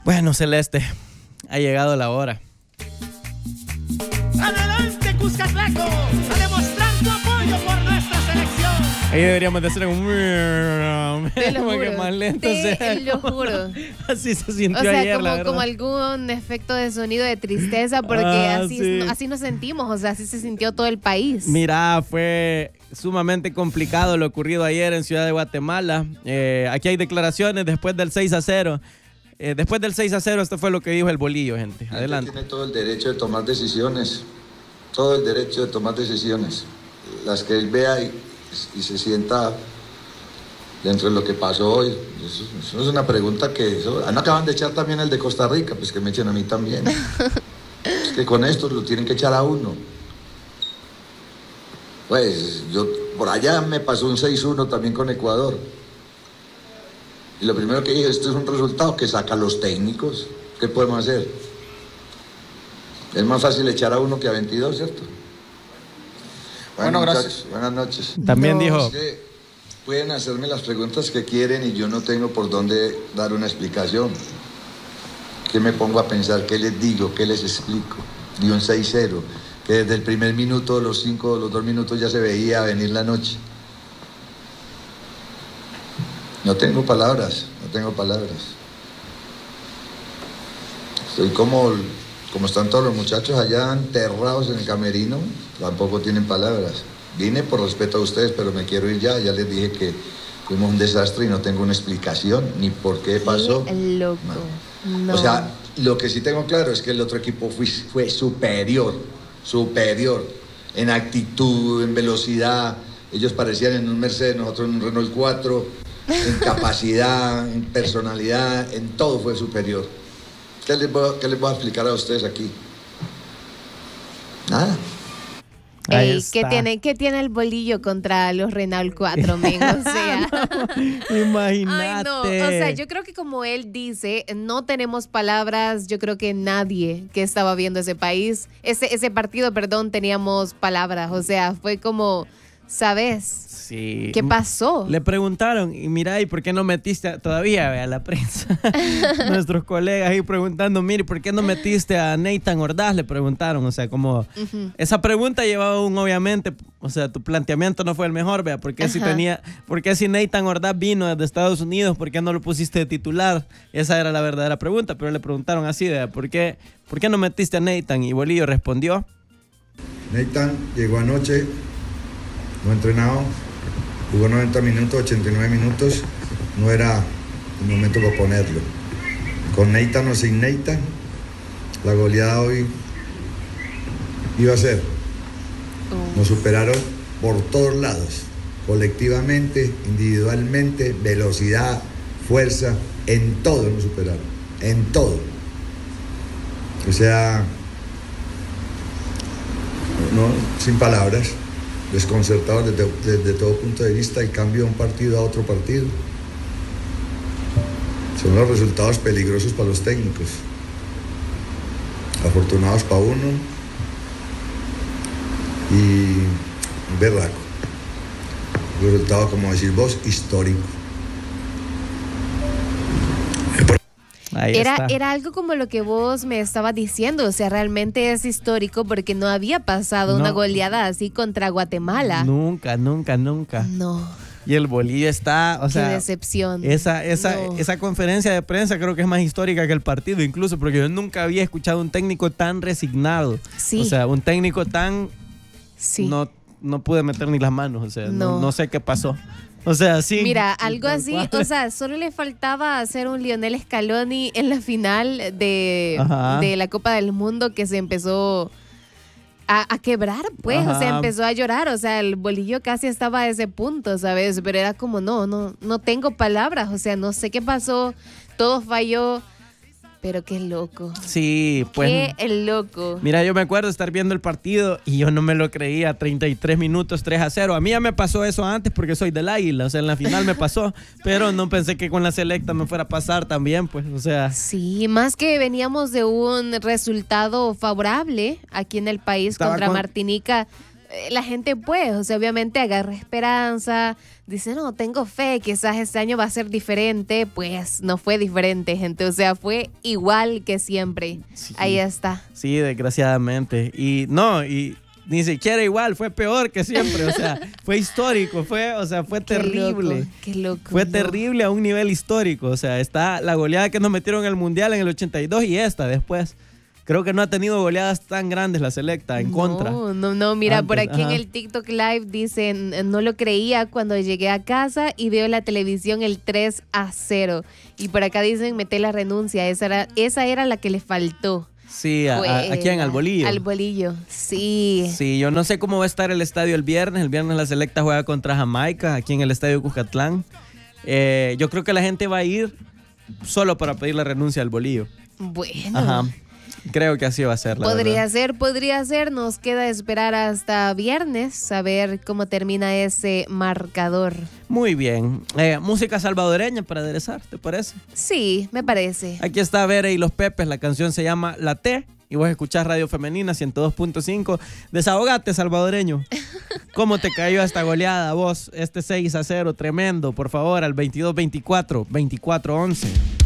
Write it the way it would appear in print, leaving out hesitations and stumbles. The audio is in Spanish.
Bueno, Celeste, ha llegado la hora. ¡Adelante, Cuscatlaco! ¡A demostrar tu apoyo por nuestra selección! Ahí deberíamos de hacer un... Te lo juro. Que más lento Te sea. lo juro. Así se sintió O sea, ayer, la verdad. como algún efecto de sonido de tristeza, porque así nos sentimos, o sea, así se sintió todo el país. Mira, fue sumamente complicado lo ocurrido ayer en Ciudad de Guatemala. Aquí hay declaraciones después del 6-0. Después del 6-0, esto fue lo que dijo el Bolillo, gente. Adelante. Tiene todo el derecho de tomar decisiones, todo el derecho de tomar decisiones, las que él vea y se sienta dentro de lo que pasó hoy. Eso es una pregunta que... acaban de echar también el de Costa Rica, pues que me echen a mí también. Es que con esto lo tienen que echar a uno. Pues yo, por allá me pasó un 6-1 también con Ecuador. Y lo primero que dije, esto es un resultado que saca a los técnicos. ¿Qué podemos hacer? Es más fácil echar a uno que a 22, ¿cierto? Bueno, gracias. Buenas noches. También dijo... Es que pueden hacerme las preguntas que quieren y yo no tengo por dónde dar una explicación. ¿Qué me pongo a pensar? ¿Qué les digo? ¿Qué les explico? De un 6-0, que desde el primer minuto, los 2 minutos ya se veía venir la noche. No tengo palabras. Estoy como están todos los muchachos allá enterrados en el camerino, tampoco tienen palabras. Vine por respeto a ustedes, pero me quiero ir ya les dije que fuimos un desastre y no tengo una explicación ni por qué pasó. Qué loco. No. O sea, lo que sí tengo claro es que el otro equipo fue superior en actitud, en velocidad. Ellos parecían en un Mercedes, nosotros en un Renault 4. En capacidad, en personalidad, en todo fue superior. ¿Qué les voy a explicar a ustedes aquí? Nada. Ey, ¿qué tiene el Bolillo contra los Renault 4, men? O sea, imagínate. Ay, no. O sea, yo creo que como él dice, no tenemos palabras. Yo creo que nadie que estaba viendo ese partido, teníamos palabras. O sea, fue como, ¿sabes? Sí. ¿Qué pasó? Le preguntaron, y mira, ¿y por qué no metiste todavía a la prensa? Nuestros colegas ahí preguntando, mire, ¿por qué no metiste a Nathan Ordaz? Le preguntaron, o sea, como esa pregunta llevaba obviamente, o sea, tu planteamiento no fue el mejor, vea, ¿por qué si Nathan Ordaz vino desde Estados Unidos, por qué no lo pusiste de titular? Esa era la verdadera pregunta, pero le preguntaron así, vea, ¿por qué no metiste a Nathan? Y Bolillo respondió. Nathan llegó anoche, no entrenado. Jugó 90 minutos, 89 minutos, no era el momento para ponerlo. Con Nathan o sin Nathan, la goleada hoy iba a ser. Nos superaron por todos lados, colectivamente, individualmente, velocidad, fuerza, en todo nos superaron, en todo. O sea, sin palabras. Desconcertados desde todo punto de vista, el cambio de un partido a otro partido. Son los resultados peligrosos para los técnicos. Afortunados para uno y berraco. Resultado, como decís vos, histórico. Era algo como lo que vos me estabas diciendo, o sea, realmente es histórico porque no había pasado una goleada así contra Guatemala. Nunca. No. Y el Bolillo está, o sea... Qué decepción. Esa conferencia de prensa creo que es más histórica que el partido, incluso porque yo nunca había escuchado un técnico tan resignado. Sí. O sea, un técnico tan... Sí. No pude meter ni las manos, o sea, no sé qué pasó. O sea, sí. Mira, algo así, o sea, solo le faltaba hacer un Lionel Scaloni en la final de la Copa del Mundo, que se empezó a quebrar, pues. Ajá. O sea, empezó a llorar, o sea, el Bolillo casi estaba a ese punto, ¿sabes? Pero era como, no tengo palabras, o sea, no sé qué pasó, todo falló. Pero qué loco. Sí, pues. Qué loco. Mira, yo me acuerdo estar viendo el partido y yo no me lo creía. 33 minutos, 3-0. A mí ya me pasó eso antes porque soy del Águila. O sea, en la final me pasó. Pero no pensé que con la selecta me fuera a pasar también, pues. O sea. Sí, más que veníamos de un resultado favorable aquí en el país contra Martinica. la gente pues, o sea, obviamente agarra esperanza, dice, no, tengo fe, quizás este año va a ser diferente, pues no fue diferente, gente, o sea, fue igual que siempre. Sí, ahí está. Sí, desgraciadamente. Y ni siquiera igual, fue peor que siempre, o sea, fue histórico, fue terrible. Qué loco. Fue terrible a un nivel histórico, o sea, está la goleada que nos metieron en el Mundial en el 82 y esta después. Creo que no ha tenido goleadas tan grandes la selecta en contra. No, mira, antes, por aquí en el TikTok Live dicen, no lo creía cuando llegué a casa y veo la televisión el 3-0. Y por acá dicen, mete la renuncia, esa era la que le faltó. Sí, ¿a quién? ¿Al Bolillo? Al Bolillo, sí. Sí, yo no sé cómo va a estar el estadio el viernes. El viernes la selecta juega contra Jamaica, aquí en el estadio Cuscatlán. Yo creo que la gente va a ir solo para pedir la renuncia al Bolillo. Bueno. Ajá. Creo que así va a ser, la verdad. Podría ser. Nos queda esperar hasta viernes a ver cómo termina ese marcador. Muy bien. Música salvadoreña para aderezar, ¿te parece? Sí, me parece. Aquí está Bere y los Pepes. La canción se llama La T. Y vos escuchás Radio Femenina 102.5. Desahogate, salvadoreño. ¿Cómo te cayó esta goleada vos? Este 6-0 tremendo. Por favor, al 22-24, 24-11.